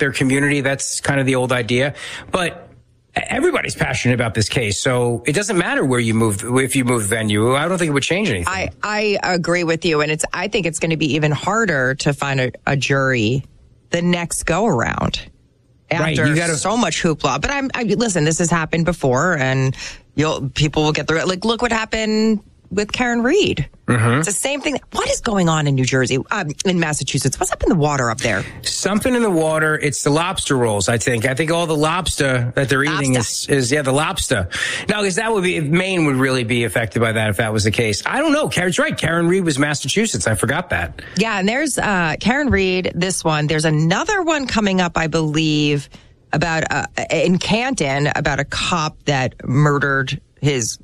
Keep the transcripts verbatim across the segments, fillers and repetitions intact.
their community. That's kind of the old idea. But everybody's passionate about this case, so it doesn't matter where you move, if you move venue. I don't think it would change anything. I, I agree with you, and it's. I think it's going to be even harder to find a, a jury the next go around after right, you gotta, so much hoopla. But I'm. I, listen, this has happened before, and you'll people will get through it. Like, look what happened with Karen Reed. Mm-hmm. It's the same thing. What is going on in New Jersey, um, in Massachusetts? What's up in the water up there? Something in the water. It's the lobster rolls, I think. I think all the lobster that they're eating is, is, yeah, the lobster. Now, because that would be, Maine would really be affected by that if that was the case. I don't know. Karen's right. Karen Reed was Massachusetts. I forgot that. Yeah, and there's uh, Karen Reed, this one. There's another one coming up, I believe, about uh, in Canton, about a cop that murdered his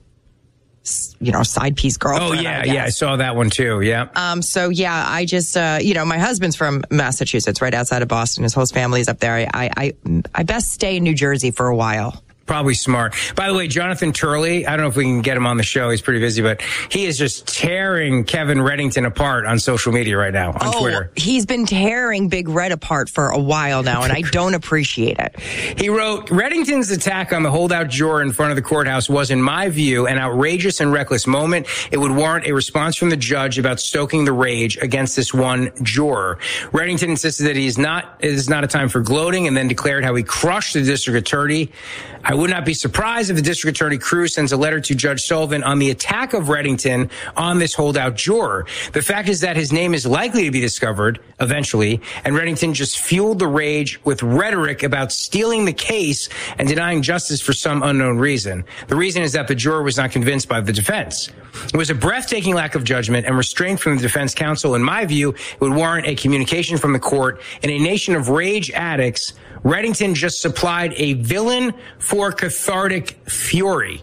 you know, side piece girlfriend. Oh, yeah, I yeah. I saw that one, too. Yeah. Um. So, yeah, I just, uh, you know, my husband's from Massachusetts, right outside of Boston. His whole family's up there. I, I, I best stay in New Jersey for a while. Probably smart. By the way, Jonathan Turley, I don't know if we can get him on the show. He's pretty busy, but he is just tearing Kevin Reddington apart on social media right now, on oh, Twitter. He's been tearing Big Red apart for a while now, and I don't appreciate it. He wrote, Reddington's attack on the holdout juror in front of the courthouse was, in my view, an outrageous and reckless moment. It would warrant a response from the judge about stoking the rage against this one juror. Reddington insisted that he is not, it is not a time for gloating, and then declared how he crushed the district attorney. I would not be surprised if the district attorney Cruz sends a letter to Judge Sullivan on the attack of Reddington on this holdout juror. The fact is that his name is likely to be discovered eventually, and Reddington just fueled the rage with rhetoric about stealing the case and denying justice for some unknown reason. The reason is that the juror was not convinced by the defense. It was a breathtaking lack of judgment and restraint from the defense counsel. In my view, it would warrant a communication from the court. In a nation of rage addicts, Reddington just supplied a villain for cathartic fury.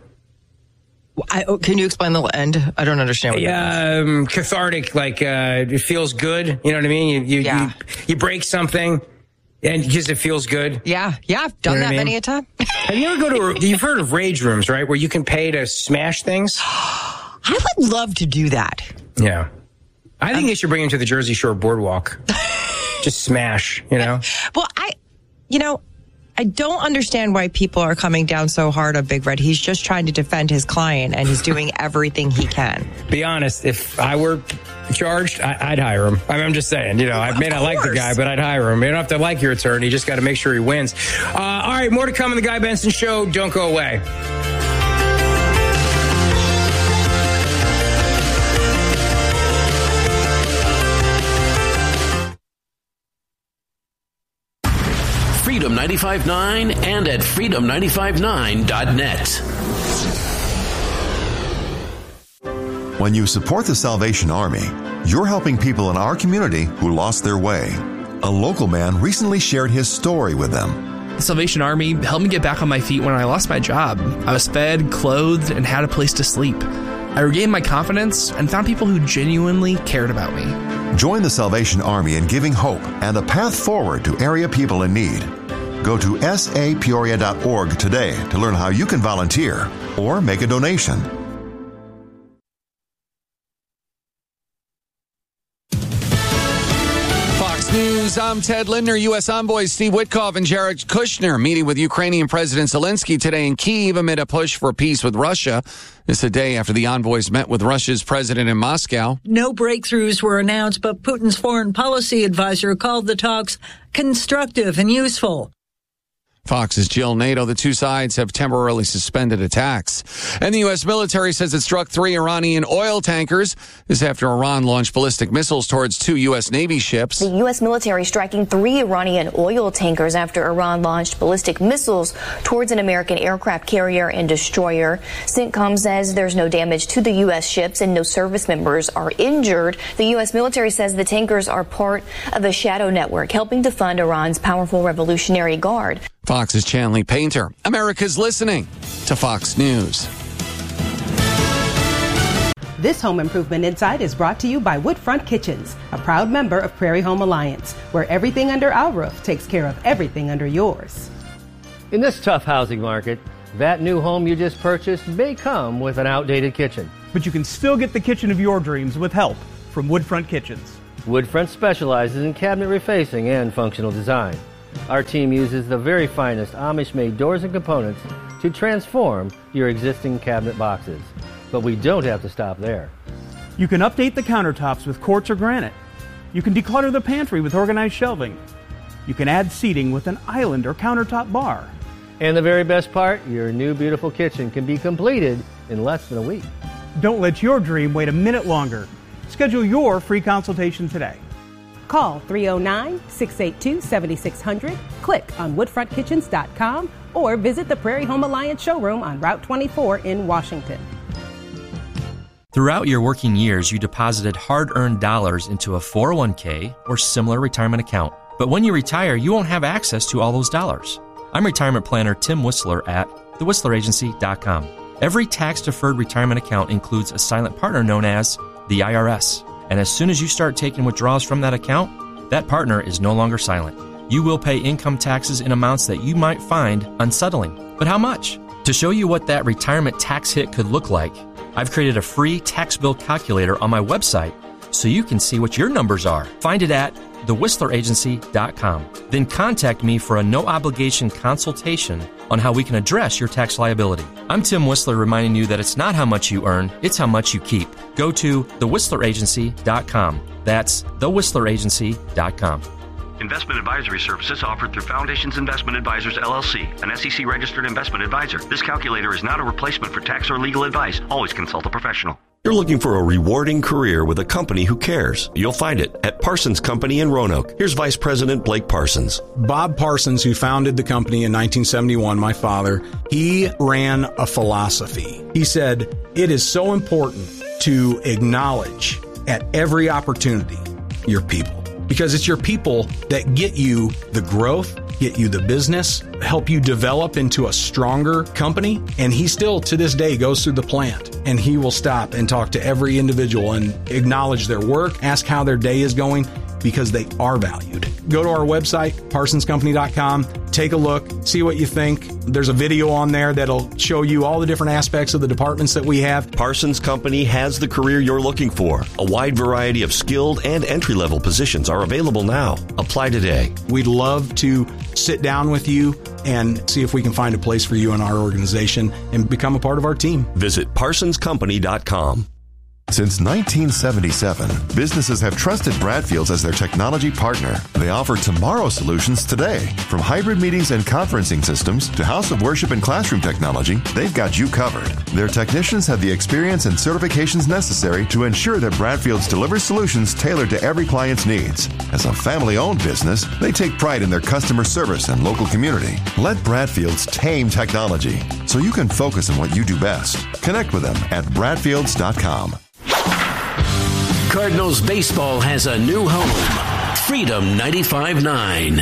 I, can you explain the end? I don't understand what yeah, um, cathartic, like uh, it feels good. You know what I mean? You you, yeah. you, you break something, and because it feels good. Yeah, yeah, I've done you know that I mean? many a time. Have you ever go to? A, you've heard of rage rooms, right? Where you can pay to smash things. I would love to do that. Yeah, I think um, they should bring him to the Jersey Shore Boardwalk. Just smash, you know. Well, I. You know, I don't understand why people are coming down so hard on Big Red. He's just trying to defend his client, and he's doing everything he can. Be honest, if I were charged, I, I'd hire him. I mean, I'm just saying, you know, I may not like the guy, but I'd hire him. You don't have to like your attorney. You just got to make sure he wins. Uh, all right, more to come on the Guy Benson Show. Don't go away. Freedom ninety-five point nine and at freedom nine five nine dot net. When you support the Salvation Army, you're helping people in our community who lost their way. A local man recently shared his story with them. The Salvation Army helped me get back on my feet when I lost my job. I was fed, clothed, and had a place to sleep. I regained my confidence and found people who genuinely cared about me. Join the Salvation Army in giving hope and a path forward to area people in need. Go to s a peoria dot org today to learn how you can volunteer or make a donation. Fox News, I'm Ted Lindner. U S envoys Steve Witkoff and Jared Kushner meeting with Ukrainian President Zelensky today in Kyiv amid a push for peace with Russia. This a day after the envoys met with Russia's president in Moscow. No breakthroughs were announced, but Putin's foreign policy advisor called the talks constructive and useful. Fox's Jill Nato. The two sides have temporarily suspended attacks. And the U S military says it struck three Iranian oil tankers. This after Iran launched ballistic missiles towards two U S Navy ships. The U S military striking three Iranian oil tankers after Iran launched ballistic missiles towards an American aircraft carrier and destroyer. CENTCOM says there's no damage to the U S ships and no service members are injured. The U S military says the tankers are part of a shadow network helping to fund Iran's powerful Revolutionary Guard. Fox's Chanley Painter. America's listening to Fox News. This Home Improvement Insight is brought to you by Woodfront Kitchens, a proud member of Prairie Home Alliance, where everything under our roof takes care of everything under yours. In this tough housing market, that new home you just purchased may come with an outdated kitchen. But you can still get the kitchen of your dreams with help from Woodfront Kitchens. Woodfront specializes in cabinet refacing and functional design. Our team uses the very finest Amish-made doors and components to transform your existing cabinet boxes. But we don't have to stop there. You can update the countertops with quartz or granite. You can declutter the pantry with organized shelving. You can add seating with an island or countertop bar. And the very best part, your new beautiful kitchen can be completed in less than a week. Don't let your dream wait a minute longer. Schedule your free consultation today. Call three oh nine, six eight two, seven six zero zero, click on wood front kitchens dot com, or visit the Prairie Home Alliance showroom on Route twenty-four in Washington. Throughout your working years, you deposited hard-earned dollars into a four oh one k or similar retirement account. But when you retire, you won't have access to all those dollars. I'm retirement planner Tim Whistler at the whistler agency dot com. Every tax-deferred retirement account includes a silent partner known as the I R S. And as soon as you start taking withdrawals from that account, that partner is no longer silent. You will pay income taxes in amounts that you might find unsettling. But how much? To show you what that retirement tax hit could look like, I've created a free tax bill calculator on my website so you can see what your numbers are. Find it at the whistler agency dot com. Then contact me for a no-obligation consultation on how we can address your tax liability. I'm Tim Whistler reminding you that it's not how much you earn, it's how much you keep. Go to the whistler agency dot com. That's the whistler agency dot com. Investment advisory services offered through Foundations Investment Advisors, L L C, an S E C-registered investment advisor. This calculator is not a replacement for tax or legal advice. Always consult a professional. You're looking for a rewarding career with a company who cares. You'll find it at Parsons Company in Roanoke. Here's Vice President Blake Parsons. Bob Parsons, who founded the company in nineteen seventy-one, my father, he ran a philosophy. He said, it is so important to acknowledge at every opportunity your people, because it's your people that get you the growth, get you the business, help you develop into a stronger company. And he still, to this day, goes through the plant and he will stop and talk to every individual and acknowledge their work, ask how their day is going, because they are valued. Go to our website, parsons company dot com, take a look, see what you think. There's a video on there that'll show you all the different aspects of the departments that we have. Parsons Company has the career you're looking for. A wide variety of skilled and entry-level positions are available now. Apply today. We'd love to sit down with you and see if we can find a place for you in our organization and become a part of our team. Visit parsons company dot com. Since nineteen seventy-seven, businesses have trusted Bradfields as their technology partner. They offer tomorrow solutions today. From hybrid meetings and conferencing systems to house of worship and classroom technology, they've got you covered. Their technicians have the experience and certifications necessary to ensure that Bradfields delivers solutions tailored to every client's needs. As a family-owned business, they take pride in their customer service and local community. Let Bradfields tame technology so you can focus on what you do best. Connect with them at bradfields dot com. Cardinals baseball has a new home. Freedom ninety-five point nine.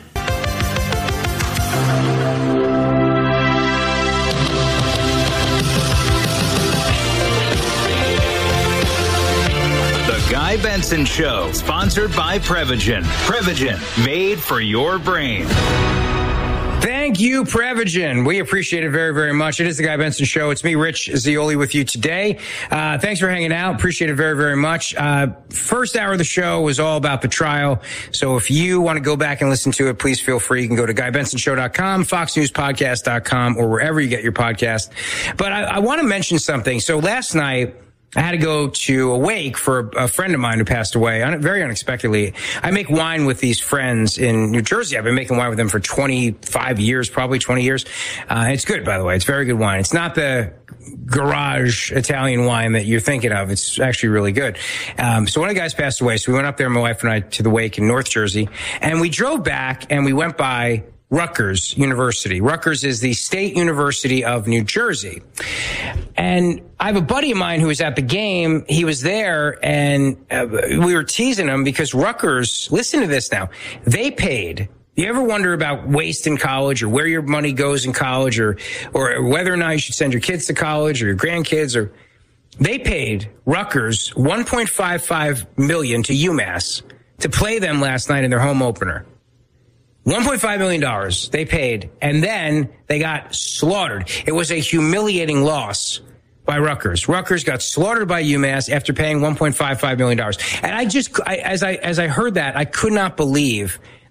The Guy Benson Show, sponsored by Prevagen. Prevagen, made for your brain. Thank you, Prevagen. We appreciate it very, very much. It is the Guy Benson Show. It's me, Rich Zeoli, with you today. Uh, thanks for hanging out. Appreciate it very, very much. Uh, first hour of the show was all about the trial. So if you want to go back and listen to it, please feel free. You can go to guy benson show dot com, fox news podcast dot com, or wherever you get your podcast. But I, I want to mention something. So last night, I had to go to a wake for a friend of mine who passed away very unexpectedly. I make wine with these friends in New Jersey. I've been making wine with them for twenty-five years, probably twenty years. Uh, it's good, by the way. It's very good wine. It's not the garage Italian wine that you're thinking of. It's actually really good. Um, so one of the guys passed away. So we went up there, my wife and I, to the wake in North Jersey. And we drove back and we went by Rutgers University. Rutgers is the State University of New Jersey. And I have a buddy of mine who was at the game. He was there and uh, we were teasing him because Rutgers, listen to this now, they paid. You ever wonder about waste in college or where your money goes in college or, or whether or not you should send your kids to college or your grandkids? Or they paid Rutgers one point five five million dollars to UMass to play them last night in their home opener. one point five million dollars they paid, and then they got slaughtered. It was a humiliating loss by Rutgers. Rutgers got slaughtered by UMass after paying one point five five million dollars. And I just, I, as I as I heard that, I could not believe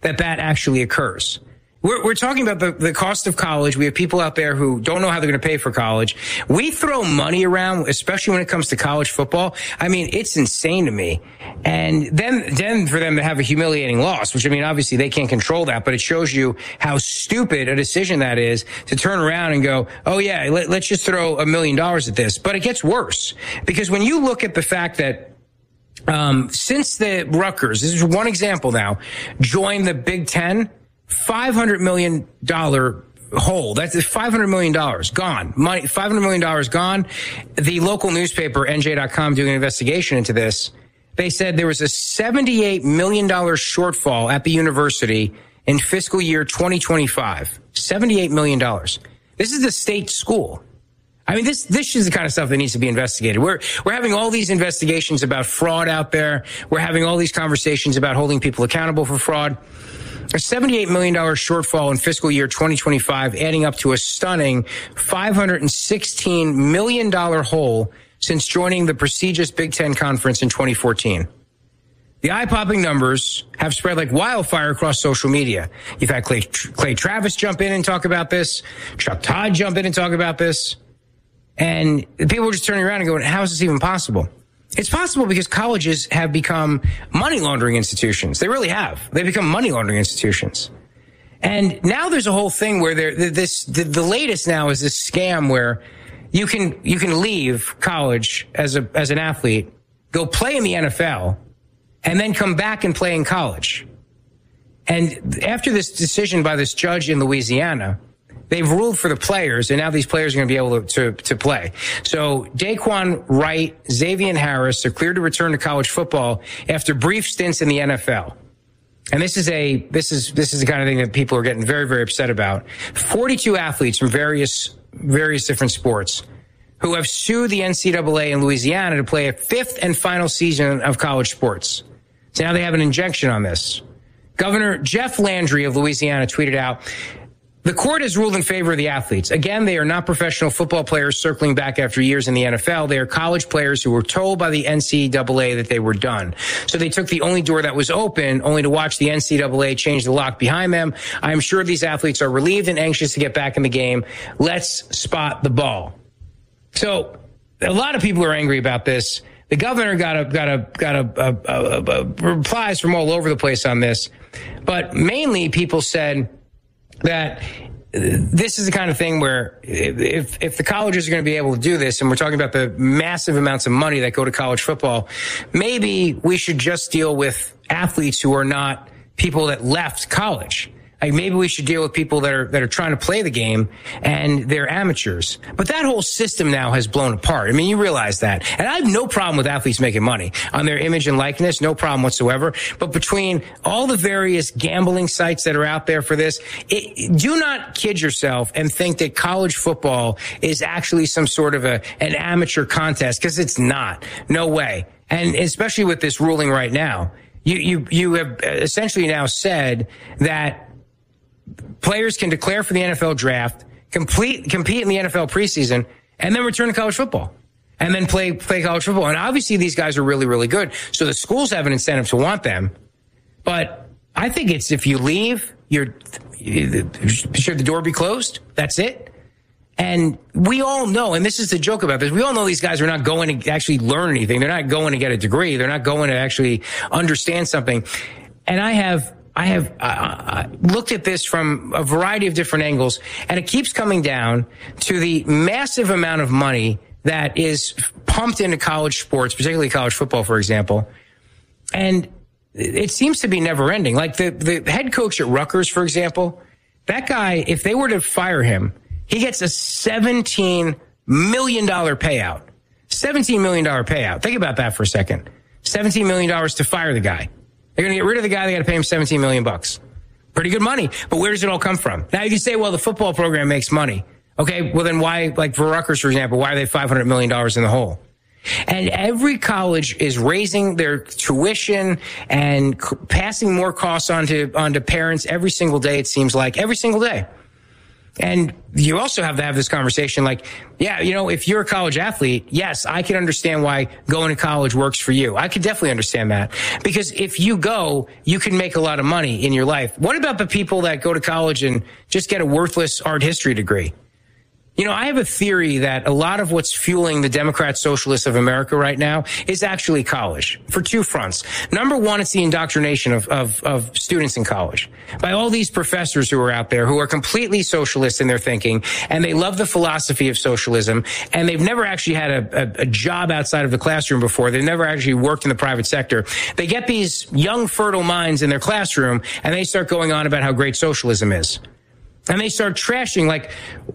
that that actually occurs. We're, we're talking about the, the cost of college. We have people out there who don't know how they're going to pay for college. We throw money around, especially when it comes to college football. I mean, it's insane to me. And then, then for them to have a humiliating loss, which I mean, obviously they can't control that, but it shows you how stupid a decision that is to turn around and go, oh yeah, let, let's just throw a million dollars at this. But it gets worse because when you look at the fact that um, since the Rutgers, this is one example now, joined the Big Ten, five hundred million dollars hole. That's five hundred million dollars gone. Money, five hundred million dollars gone. The local newspaper, N J dot com, doing an investigation into this. They said there was a seventy-eight million dollars shortfall at the university in fiscal year twenty twenty-five. seventy-eight million dollars. This is a state school. I mean, this, this is the kind of stuff that needs to be investigated. We're, we're having all these investigations about fraud out there. We're having all these conversations about holding people accountable for fraud. A seventy-eight million dollars shortfall in fiscal year twenty twenty-five, adding up to a stunning five hundred sixteen million dollars hole since joining the prestigious Big Ten Conference in twenty fourteen. The eye-popping numbers have spread like wildfire across social media. You've had Clay, Clay Travis jump in and talk about this, Chuck Todd jump in and talk about this, and people are just turning around and going, how is this even possible? It's possible because colleges have become money laundering institutions. They really have. They become money laundering institutions. And now there's a whole thing where there, this, the, the latest now is this scam where you can, you can leave college as a, as an athlete, go play in the N F L, and then come back and play in college. And after this decision by this judge in Louisiana, they've ruled for the players, and now these players are going to be able to, to, to play. So Daquan Wright, Xavier Harris are cleared to return to college football after brief stints in the N F L. And this is a, this is, this is the kind of thing that people are getting very, very upset about. forty-two athletes from various, various different sports who have sued the N C double A in Louisiana to play a fifth and final season of college sports. So now they have an injunction on this. Governor Jeff Landry of Louisiana tweeted out, the court has ruled in favor of the athletes. Again, they are not professional football players circling back after years in the N F L. They are college players who were told by the N C double A that they were done. So they took the only door that was open, only to watch the N C double A change the lock behind them. I am sure these athletes are relieved and anxious to get back in the game. Let's spot the ball. So a lot of people are angry about this. The governor got a, got a, got a, a, a, a replies from all over the place on this. But mainly people said that this is the kind of thing where if if the colleges are going to be able to do this, and we're talking about the massive amounts of money that go to college football, maybe we should just deal with athletes who are not people that left college. Like maybe we should deal with people that are that are trying to play the game and they're amateurs. But that whole system now has blown apart. I mean, you realize that. And I have no problem with athletes making money on their image and likeness, no problem whatsoever. But between all the various gambling sites that are out there for this, it, do not kid yourself and think that college football is actually some sort of a an amateur contest, because it's not. No way. And especially with this ruling right now, you you you have essentially now said that players can declare for the N F L draft, complete, compete in the N F L preseason, and then return to college football. And then play play college football. And obviously these guys are really, really good. So the schools have an incentive to want them. But I think it's if you leave, you're should the door be closed? That's it. And we all know, and this is the joke about this, we all know these guys are not going to actually learn anything. They're not going to get a degree. They're not going to actually understand something. And I have I have uh, looked at this from a variety of different angles, and it keeps coming down to the massive amount of money that is pumped into college sports, particularly college football, for example. And it seems to be never ending. Like the, the head coach at Rutgers, for example, that guy, if they were to fire him, he gets a seventeen million dollars payout. seventeen million dollars payout. Think about that for a second. seventeen million dollars to fire the guy. They're going to get rid of the guy. They got to pay him seventeen million bucks. Pretty good money. But where does it all come from? Now you can say, well, the football program makes money. Okay. Well, then why, like for Rutgers, for example, why are they five hundred million dollars in the hole? And every college is raising their tuition and c- passing more costs onto, onto parents every single day. It seems like every single day. And you also have to have this conversation like, yeah, you know, if you're a college athlete, yes, I can understand why going to college works for you. I could definitely understand that. Because if you go, you can make a lot of money in your life. What about the people that go to college and just get a worthless art history degree? You know, I have a theory that a lot of what's fueling the Democrat Socialists of America right now is actually college for two fronts. Number one, it's the indoctrination of, of, of students in college by all these professors who are out there who are completely socialist in their thinking, and they love the philosophy of socialism, and they've never actually had a, a, a job outside of the classroom before. They've never actually worked in the private sector. They get these young, fertile minds in their classroom, and they start going on about how great socialism is. And they start trashing, like,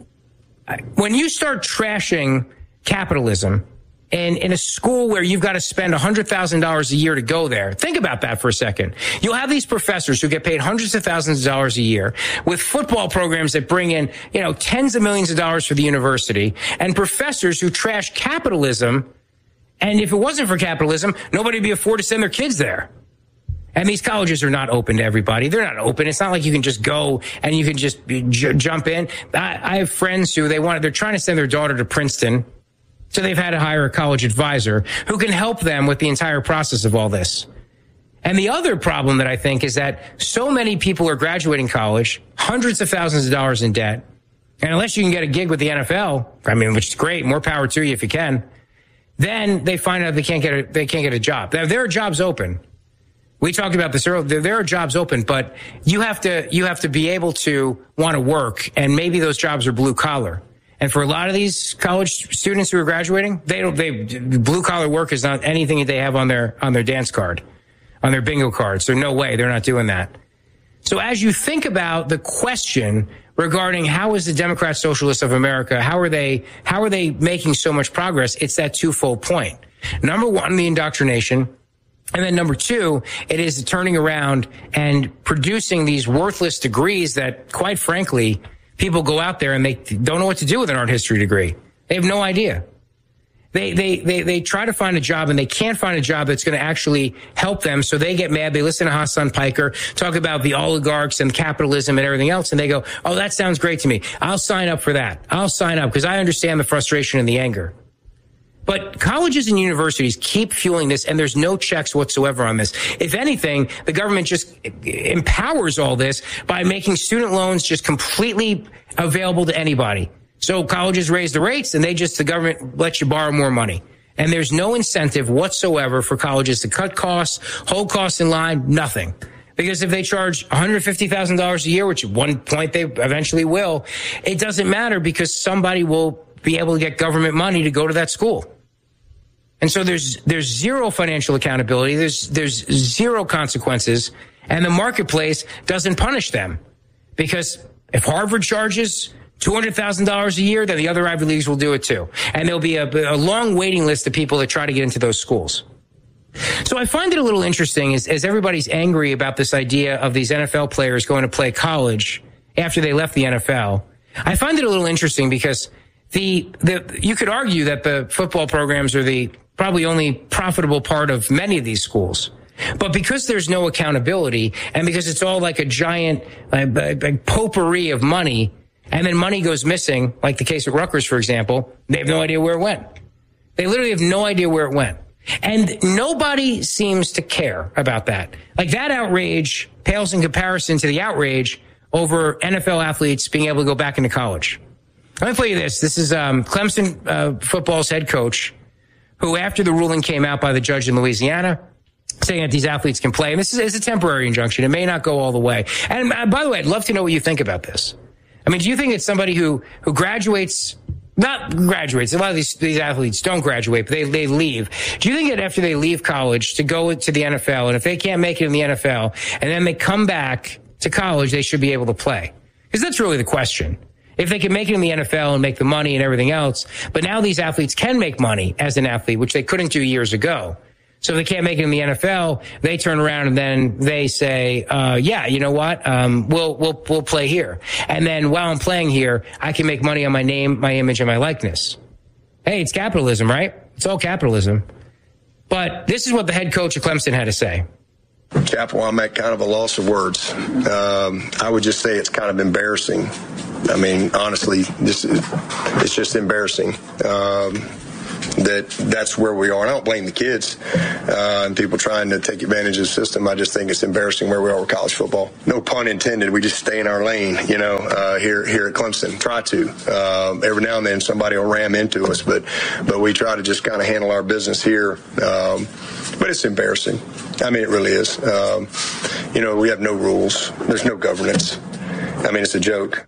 when you start trashing capitalism in, in a school where you've got to spend one hundred thousand dollars a year to go there, think about that for a second. You'll have these professors who get paid hundreds of thousands of dollars a year with football programs that bring in, you know, tens of millions of dollars for the university, and professors who trash capitalism. And if it wasn't for capitalism, nobody would be afford to send their kids there. And these colleges are not open to everybody. They're not open. It's not like you can just go and you can just j- jump in. I, I have friends who they want, they're trying to send their daughter to Princeton. So they've had to hire a college advisor who can help them with the entire process of all this. And the other problem that I think is that so many people are graduating college, hundreds of thousands of dollars in debt. And unless you can get a gig with the N F L, I mean, which is great, more power to you if you can, then they find out they can't get a, they can't get a job. Now, there are jobs open. We talked about this earlier. There, there are jobs open, but you have to, you have to be able to want to work, and maybe those jobs are blue collar. And for a lot of these college students who are graduating, they don't, they, blue collar work is not anything that they have on their, on their dance card, on their bingo card. So no way, they're not doing that. So as you think about the question regarding how is the Democrat Socialists of America, how are they, how are they making so much progress? It's that twofold point. Number one, the indoctrination. And then number two, it is turning around and producing these worthless degrees that, quite frankly, people go out there and they don't know what to do with an art history degree. They have no idea. They, they, they, they try to find a job and they can't find a job that's going to actually help them. So they get mad. They listen to Hassan Piker talk about the oligarchs and capitalism and everything else. And they go, oh, that sounds great to me. I'll sign up for that. I'll sign up because I understand the frustration and the anger. But colleges and universities keep fueling this, and there's no checks whatsoever on this. If anything, the government just empowers all this by making student loans just completely available to anybody. So colleges raise the rates, and they just, the government lets you borrow more money. And there's no incentive whatsoever for colleges to cut costs, hold costs in line, nothing. Because if they charge one hundred fifty thousand dollars a year, which at one point they eventually will, it doesn't matter because somebody will be able to get government money to go to that school. And so there's there's zero financial accountability. There's there's zero consequences, and the marketplace doesn't punish them because if Harvard charges two hundred thousand dollars a year, then the other Ivy Leagues will do it too, and there'll be a, a long waiting list of people that try to get into those schools. So I find it a little interesting as, as everybody's angry about this idea of these N F L players going to play college after they left the N F L. I find it a little interesting because the the you could argue that the football programs are the probably only profitable part of many of these schools. But because there's no accountability and because it's all like a giant uh, a potpourri of money, and then money goes missing, like the case at Rutgers, for example, they have no idea where it went. They literally have no idea where it went. And nobody seems to care about that. Like that outrage pales in comparison to the outrage over N F L athletes being able to go back into college. Let me play you this. This is um, Clemson uh, football's head coach, who after the ruling came out by the judge in Louisiana, saying that these athletes can play, and this is, is a temporary injunction. It may not go all the way. And uh, by the way, I'd love to know what you think about this. I mean, do you think it's somebody who, who graduates, not graduates, a lot of these, these athletes don't graduate, but they, they leave. Do you think that after they leave college to go to the N F L, and if they can't make it in the N F L, and then they come back to college, they should be able to play? Because that's really the question. If they can make it in the N F L and make the money and everything else, but now these athletes can make money as an athlete, which they couldn't do years ago. So if they can't make it in the N F L, they turn around and then they say, uh, yeah, you know what? Um, we'll, we'll, we'll play here. And then while I'm playing here, I can make money on my name, my image, and my likeness. Hey, it's capitalism, right? It's all capitalism. But this is what the head coach of Clemson had to say. Chapel, I'm at kind of a loss of words. Um, I would just say it's kind of embarrassing I mean, honestly, this is, it's just embarrassing. Um, that that's where we are. And I don't blame the kids uh, and people trying to take advantage of the system. I just think it's embarrassing where we are with college football. No pun intended. We just stay in our lane, you know, uh, here here at Clemson. Try to. Uh, every now and then somebody will ram into us, but but we try to just kind of handle our business here. Um, but it's embarrassing. I mean, it really is. Um, you know, we have no rules. There's no governance. I mean, it's a joke.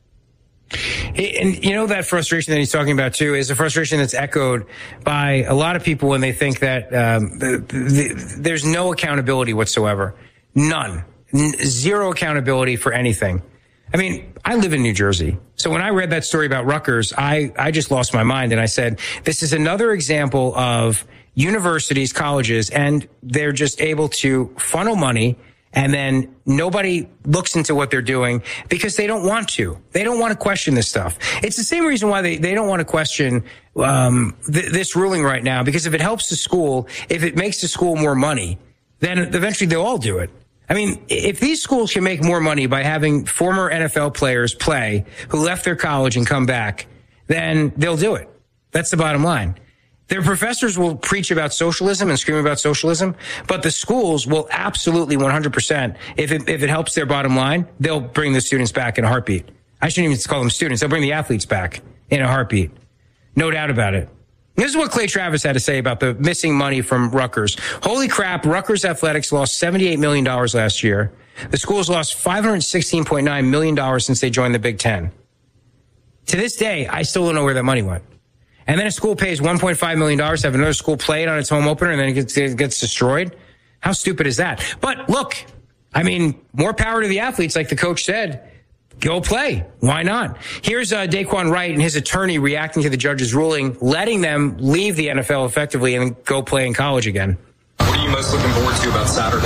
And you know, that frustration that he's talking about too is a frustration that's echoed by a lot of people when they think that um, the, the, there's no accountability whatsoever. None. N- zero accountability for anything. I mean, I live in New Jersey. So when I read that story about Rutgers, I, I just lost my mind. And I said, this is another example of universities, colleges, and they're just able to funnel money. And then nobody looks into what they're doing because they don't want to. They don't want to question this stuff. It's the same reason why they, they don't want to question um, th- this ruling right now, because if it helps the school, if it makes the school more money, then eventually they'll all do it. I mean, if these schools can make more money by having former N F L players play who left their college and come back, then they'll do it. That's the bottom line. Their professors will preach about socialism and scream about socialism, but the schools will absolutely one hundred percent, if it, if it helps their bottom line, they'll bring the students back in a heartbeat. I shouldn't even call them students. They'll bring the athletes back in a heartbeat. No doubt about it. This is what Clay Travis had to say about the missing money from Rutgers. Holy crap, Rutgers Athletics lost seventy-eight million dollars last year. The school's lost five hundred sixteen point nine million dollars since they joined the Big Ten. To this day, I still don't know where that money went. And then a school pays one point five million dollars to have another school play it on its home opener, and then it gets, it gets destroyed. How stupid is that? But look, I mean, more power to the athletes, like the coach said. Go play. Why not? Here's uh, Daquan Wright and his attorney reacting to the judge's ruling, letting them leave the N F L effectively and go play in college again. What are you most looking forward to about Saturday?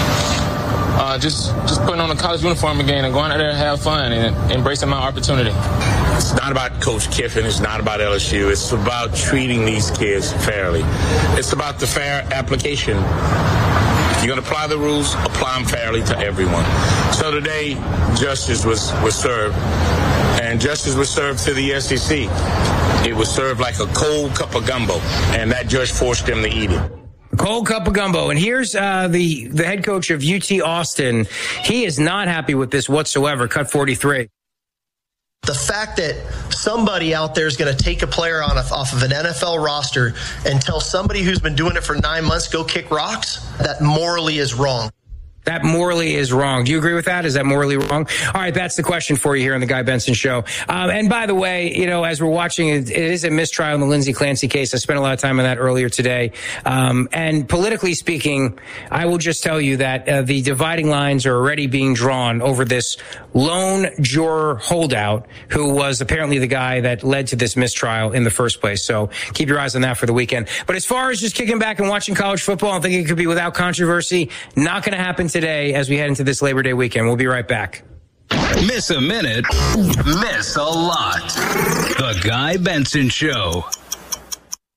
Uh, just just putting on a college uniform again and going out there and have fun and embracing my opportunity. It's not about Coach Kiffin. It's not about L S U. It's about treating these kids fairly. It's about the fair application. If you're going to apply the rules, apply them fairly to everyone. So today, justice was, was served, and justice was served to the S E C. It was served like a cold cup of gumbo, and that judge forced them to eat it. Cold cup of gumbo. And here's uh, the, the head coach of U T Austin. He is not happy with this whatsoever. Cut forty-three. The fact that somebody out there is going to take a player on a, off of an N F L roster and tell somebody who's been doing it for nine months, go kick rocks, that morally is wrong. That morally is wrong. Do you agree with that? Is that morally wrong? All right, that's the question for you here on the Guy Benson Show. Um, and by the way, you know, as we're watching, it, it is a mistrial in the Lindsey Clancy case. I spent a lot of time on that earlier today. Um, and politically speaking, I will just tell you that uh, the dividing lines are already being drawn over this lone juror holdout who was apparently the guy that led to this mistrial in the first place. So keep your eyes on that for the weekend. But as far as just kicking back and watching college football and thinking it could be without controversy, not going to happen today as we head into this Labor Day weekend. We'll be right back. Miss a minute, miss a lot. The Guy Benson Show.